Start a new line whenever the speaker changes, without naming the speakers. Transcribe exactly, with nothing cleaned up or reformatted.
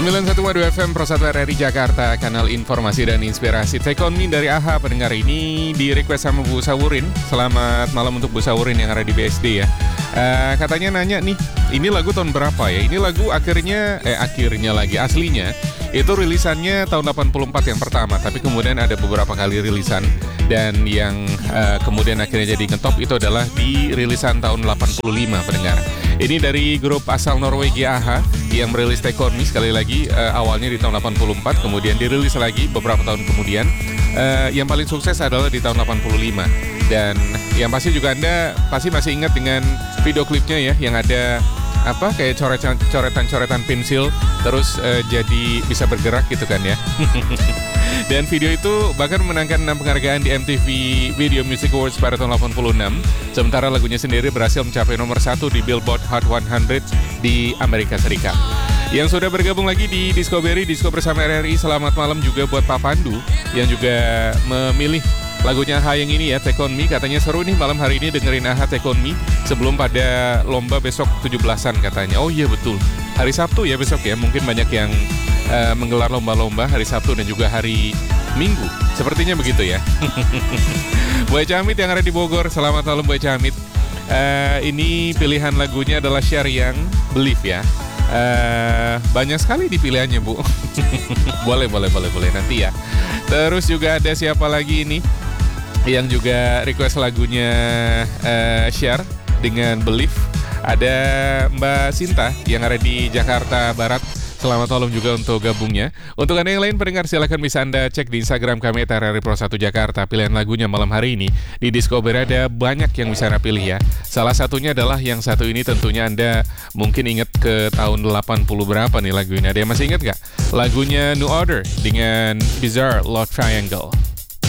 sembilan satu koma dua F M Pro satu R R I Jakarta, kanal informasi dan inspirasi. Take On Me dari A H A, pendengar ini di request sama Bu Sawurin. Selamat malam untuk Bu Sawurin yang ada di B S D ya. Uh, katanya nanya nih, ini lagu tahun berapa ya? Ini lagu akhirnya, eh akhirnya lagi, aslinya itu rilisannya tahun delapan puluh empat yang pertama, tapi kemudian ada beberapa kali rilisan. Dan yang uh, kemudian akhirnya jadi ngetop itu adalah di rilisan tahun delapan puluh lima, pendengar. Ini dari grup asal Norwegia A H A yang merilis Take On Me, sekali lagi uh, awalnya di tahun delapan puluh empat, kemudian dirilis lagi beberapa tahun kemudian. Uh, yang paling sukses adalah di tahun delapan puluh lima. Dan yang pasti juga Anda pasti masih ingat dengan video klipnya ya, yang ada apa kayak coretan-coretan pensil terus uh, jadi bisa bergerak gitu kan ya. Dan video itu bahkan memenangkan enam penghargaan di M T V Video Music Awards pada tahun delapan puluh enam. Sementara lagunya sendiri berhasil mencapai nomor satu di Billboard Hot seratus di Amerika Serikat. Yang sudah bergabung lagi di Discovery, Disco bersama R R I, selamat malam juga buat Pak Pandu yang juga memilih lagunya A H A yang ini ya, Take On Me. Katanya seru nih malam hari ini dengerin A H A Take On Me sebelum pada lomba besok tujuh belasan katanya. Oh iya betul, hari Sabtu ya besok ya, mungkin banyak yang uh, menggelar lomba-lomba hari Sabtu dan juga hari Minggu, sepertinya begitu ya. Bu Camit yang ada di Bogor, selamat malam Bu Camit. uh, Ini pilihan lagunya adalah Cher yang Believe ya. Uh, banyak sekali di pilihannya Bu. Boleh, boleh, boleh, boleh nanti ya. Terus juga ada siapa lagi ini yang juga request lagunya uh, Cher dengan Believe. Ada Mbak Sinta yang ada di Jakarta Barat. Selamat malam juga untuk gabungnya. Untuk Anda yang lain pendengar, silakan bisa Anda cek di Instagram kami R R I Pro satu Jakarta. Pilihan lagunya malam hari ini di Discovery ada banyak yang bisa Anda pilih ya. Salah satunya adalah yang satu ini, tentunya Anda mungkin ingat ke tahun delapan puluh berapa nih lagu ini. Ada yang masih ingat gak? Lagunya New Order dengan Bizarre Love Triangle.